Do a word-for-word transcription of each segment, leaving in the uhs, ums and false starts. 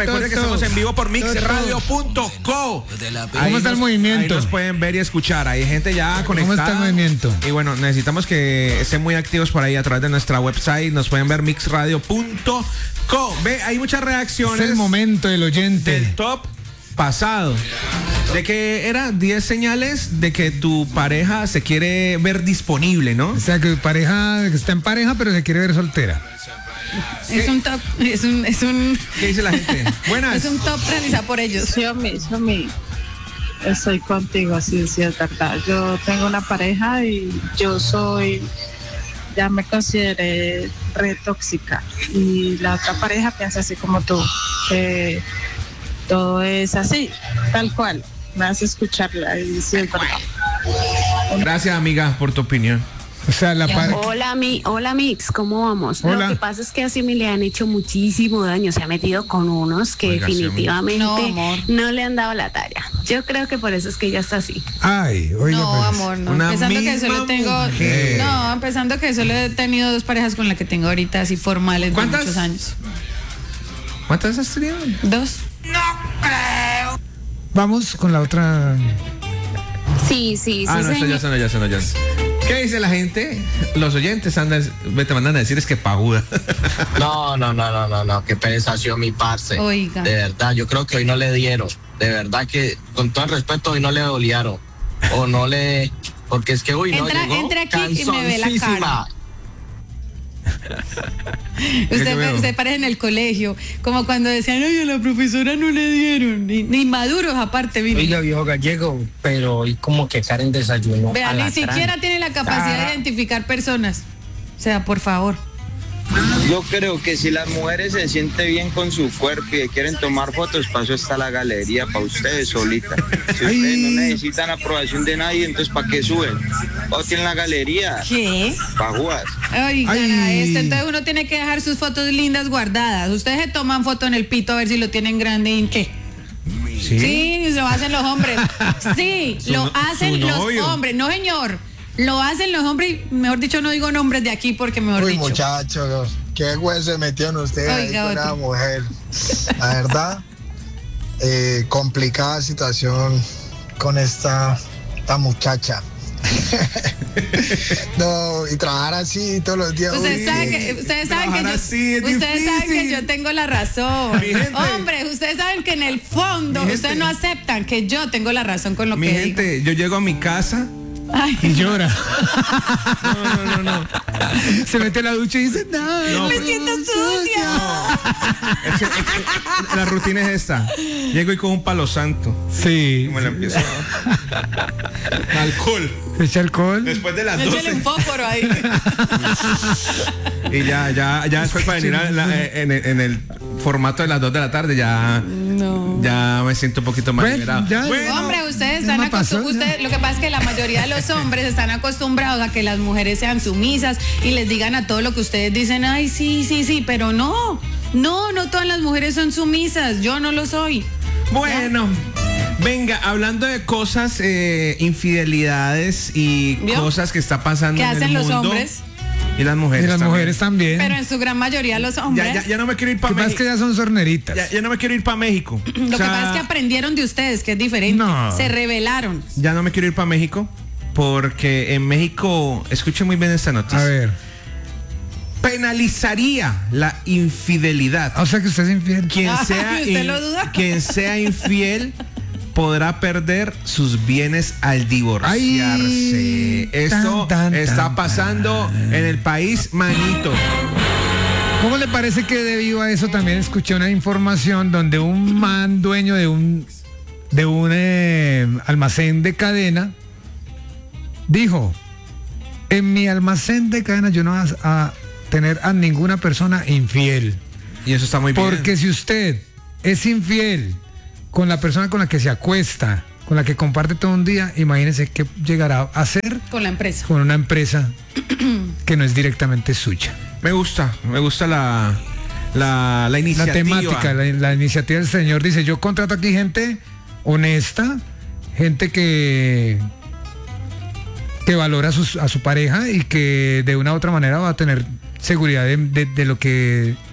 recuerden que estamos en vivo por mix radio punto co. ¿Cómo está el movimiento? Ahí nos pueden ver y escuchar. Hay gente ya conectada. ¿Cómo está el movimiento? Y bueno, necesitamos que estén muy activos por ahí a través de nuestra website. Nos pueden ver mix radio punto co. Ve, hay muchas reacciones. Es el momento del oyente. Del top pasado. De que era diez señales de que tu pareja se quiere ver disponible, ¿no? O sea, que tu pareja que está en pareja, pero se quiere ver soltera. Es un top, es un, es un. ¿Qué dice la gente? Buenas. Es un top realizado por ellos. Yo mi, yo mi, estoy contigo, sí, sí, es verdad. Yo tengo una pareja y yo soy, ya me consideré re tóxica. Y la otra pareja piensa así como tú, que todo es así, tal cual. Me hace escucharla y sí, es verdad. Gracias, amiga, por tu opinión. O sea, la par... Hola, mi, hola Mix, ¿cómo vamos? Hola. Lo que pasa es que a Simi le han hecho muchísimo daño, se ha metido con unos que Oiga, definitivamente no, amor. no le han dado la talla. Yo creo que por eso es que ella está así. Ay, oiga, No, pues. amor, no. Una Empezando que misma solo tengo. mujer. No, empezando que solo he tenido dos parejas con las que tengo ahorita, así formales de ¿Cuántas? muchos años. ¿Cuántas has tenido? Dos. Vamos con la otra. Sí, sí, Ah, no, esta ya son, ya son, ya son. ¿Qué dice la gente? Los oyentes andan, te mandan a decir es que paguda. No, no, no, no, no, no, qué perezación mi parce. Oiga. De verdad, yo creo que hoy no le dieron. De verdad que, con todo el respeto, hoy no le olearon. O no le... Porque es que hoy no Entra- llegó entra aquí y me ve la canzoncísima. cara. ¿Qué Usted, veo? usted parece en el colegio, como cuando decían, ay, a la profesora no le dieron, ni, ni maduros aparte, mire. Oiga, viejo gallego, pero hoy como que Karen desayunó. Vean, ni alacrán. siquiera tiene la capacidad de identificar personas. O sea, por favor. Yo creo que si las mujeres se sienten bien con su cuerpo y quieren tomar fotos, para eso está la galería, para ustedes solitas. Si Ay. ustedes no necesitan aprobación de nadie, entonces ¿para qué suben? O tienen la galería, ¿Qué? para jugar. Oigan, Ay. a este, entonces uno tiene que dejar sus fotos lindas guardadas. Ustedes se toman foto en el pito a ver si lo tienen grande y en qué. Sí. Sí, lo hacen los hombres. Sí, Su lo no- hacen su los novio. hombres. No, señor. Lo hacen los hombres y, mejor dicho, no digo nombres de aquí porque mejor Uy, dicho. muchachos, qué juez se metieron ustedes ahí Oiga, con una otro. mujer. La verdad, eh, complicada situación con esta, esta muchacha. No, y trabajar así todos los días. Ustedes uy, saben que, ustedes saben que trabajar yo, así es ustedes saben que difícil. yo tengo la razón. Mi gente. Hombre, ustedes saben que en el fondo Mi ustedes gente. no aceptan que yo tengo la razón con lo Mi que gente, yo llego a mi casa. digo. Ay, Y llora. No, no, no, no. Se mete a la ducha y dice, no, No, me pues- siento sucia. Es que- es que la rutina es esta. Llego y con un palo santo. Sí. Y me la empiezo. Alcohol. Se echa alcohol. Después de las Échale doce. un fósforo ahí. Y ya, ya, ya después para venir a la- en, el, en el formato de las dos de la tarde, ya, No. ya me siento un poquito más Bueno, liberado. ya- Bueno, Hombre, ustedes ya están me pasó, acostumbrados. ya. Lo que pasa es que la mayoría de los hombres están acostumbrados a que las mujeres sean sumisas y les digan a todo lo que ustedes dicen, ay, sí, sí, sí, pero no. No, no todas las mujeres son sumisas. Yo no lo soy. bueno. Venga, hablando de cosas, eh, infidelidades y ¿Vio? cosas que está pasando ¿Qué en hacen el los mundo. hombres? Y las mujeres Y las también. mujeres también. Pero en su gran mayoría los hombres. Ya, ya, ya no me quiero ir Lo para que pasa es México. que ya son sorneritas. Ya, ya no me quiero ir para México. Lo O que sea, pasa es que aprendieron de ustedes, que es diferente. No. Se rebelaron. ya no me quiero ir para México porque en México, escuchen muy bien esta noticia. A ver. Penalizaría la infidelidad. O sea que usted es infiel. Quien Ay, sea, ¿usted in- lo duda? quien sea infiel podrá perder sus bienes al divorciarse. Ay, Esto tan, tan, está tan, pasando en el país, manito. ¿Cómo le parece que debido a eso también escuché una información donde un man dueño de un de un eh, almacén de cadena dijo, en mi almacén de cadena yo no voy a, a tener a ninguna persona infiel, Y eso está muy bien. porque si usted es infiel con la persona con la que se acuesta, con la que comparte todo un día, imagínese qué llegará a hacer Con la empresa. con una empresa que no es directamente suya. Me gusta, me gusta la, la, la La iniciativa. temática, la, la iniciativa del señor dice, yo contrato aquí gente honesta, gente que que valora a, sus- a su pareja y que de una u otra manera va a tener seguridad de, de- de lo que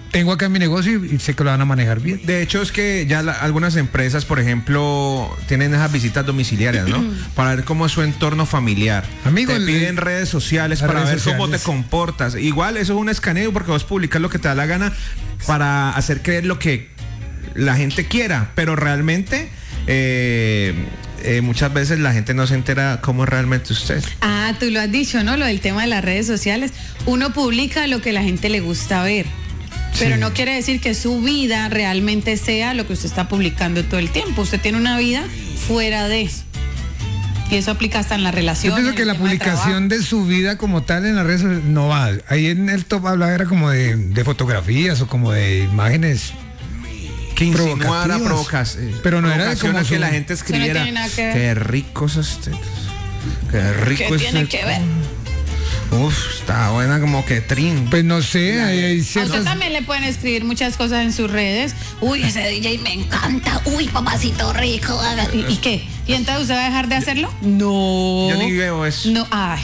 tengo acá mi negocio y, y sé que lo van a manejar bien. De hecho, es que ya la- algunas empresas, por ejemplo, tienen esas visitas domiciliarias, ¿no? Para ver cómo es su entorno familiar. Amigo, te el- piden redes sociales las para redes ver cómo te sociales. comportas. Igual, eso es un escaneo porque vos publicas lo que te da la gana para hacer creer lo que la gente quiera, pero realmente eh, eh, muchas veces la gente no se entera cómo es realmente usted. Ah, tú lo has dicho, ¿no? Lo del tema de las redes sociales. Uno publica lo que la gente le gusta ver. Pero Sí. no quiere decir que su vida realmente sea lo que usted está publicando todo el tiempo. Usted tiene una vida fuera de. Y eso aplica hasta en la Yo relación. pienso que la publicación de su vida como tal en las redes sociales no va. Ahí en el top hablaba era como de, de fotografías o como de imágenes Que insinuara provocativas. provocas, eh, Pero no era de provocaciona como que su- la gente escribiera. tiene nada que ver. Qué rico esos tetas. Qué rico ¿Qué ese- tiene que ver? Uf, está buena como que trin. Pues no sé, hay, hay A usted ciertas. también le pueden escribir muchas cosas en sus redes. Uy, ese D J me encanta. Uy, papacito rico. ¿Y, y qué? ¿Y entonces usted va a dejar de hacerlo? No. Yo ni veo eso. No, ay.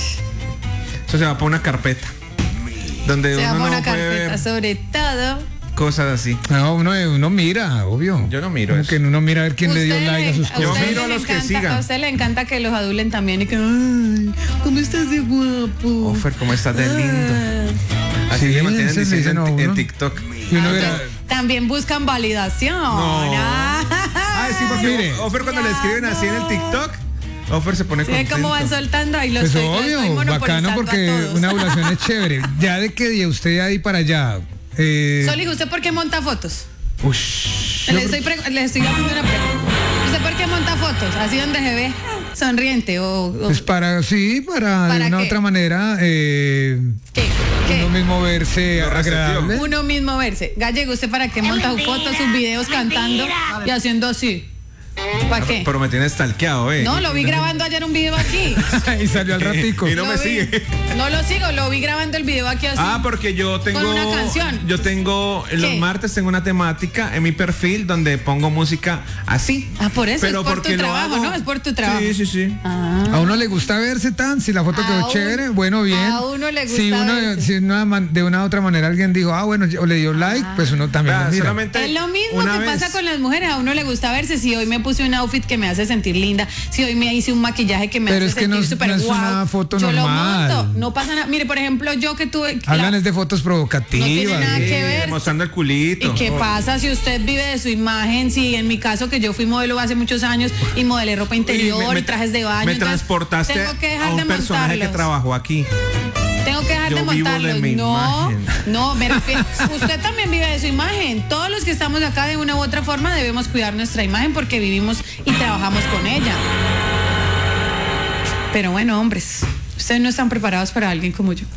Eso se va para una carpeta. Donde Se uno llama no una puede carpeta, ver sobre todo. cosas así. No, uno, uno mira, obvio. Yo no miro Como eso. que uno mira a ver quién le dio Usted like a sus le- Yo cosas. usted miro a le los que encanta- sigan. A usted le encanta que los adulen también y que, ay, ¿cómo estás de guapo? Ofer, ¿cómo estás de lindo? Ah. Así Sí, le mantienen eso le diciendo dicen a en, uno. en TikTok. Y uno Entonces, verá- también buscan validación. No. Ah. Ay, sí, porque Mire. Ofer cuando le escriben así en el TikTok, Ofer se pone ¿Sí ve contento. cómo van soltando? Ahí lo Pues estoy, lo estoy obvio, monopolizando bacano a porque todos. una evaluación es chévere. Ya de que de usted ahí para allá. Eh, Soli, ¿usted por qué monta fotos? Ush. Le estoy, pre- le estoy haciendo una pregunta. ¿Usted por qué monta fotos? Así donde se ve sonriente o... o- pues para, sí, para, ¿Para de una qué? otra manera eh, ¿Qué? ¿Qué? uno mismo verse Lo receptivo. agradable. Uno mismo verse. Gallego, ¿usted para qué monta sus fotos, sus videos cantando y haciendo así? ¿Para qué? Pero me tiene stalkeado, eh. No, lo vi grabando ayer un video aquí. Y salió al ratico. Y no me Lo vi- sigue. No lo sigo, lo vi grabando el video aquí así. Ah, porque yo tengo. Con una canción. Yo tengo. Los ¿Qué? martes tengo una temática en mi perfil donde pongo música así. Ah, por eso, Pero es por porque tu lo trabajo, hago- ¿no? Es por tu trabajo. Sí, sí, sí. Ah. A uno le gusta verse tan, si la foto A quedó un- chévere, bueno, bien. a uno le si gusta uno, verse. si una man- de una u otra manera alguien dijo, ah, bueno, o le dio like, pues uno también Vea, lo mira. solamente Es lo mismo una que vez- pasa con las mujeres. A uno le gusta verse. Si hoy me puse un outfit que me hace sentir linda, si hoy me hice un maquillaje que me Pero hace es que sentir no es- súper no es guau, una foto yo normal. lo monto. No pasa nada. Mire, por ejemplo, yo que tuve. Hablan la- es de fotos provocativas. No tiene nada ¿sí? que ver. Mostrando el culito. ¿Y qué pasa si usted vive de su imagen? Si en mi caso, que yo fui modelo hace muchos años y modelé ropa interior Uy, me- y trajes de baño. Me entonces, transportaste tengo que dejar a un de personaje que montarlos. trabajó aquí. Tengo que dejar Yo de vivo de montarlos. mi no, imagen. no, me refiero. Usted también vive de su imagen. Todos los que estamos acá de una u otra forma debemos cuidar nuestra imagen porque vivimos y trabajamos con ella. Pero bueno, hombres, ustedes no están preparados para alguien como yo.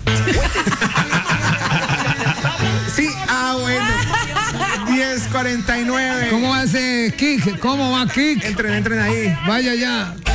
Sí, ah, bueno. diez cuarenta y nueve. ¿Cómo va ese kick? ¿Cómo va kick? Entren, entren ahí. Vaya ya.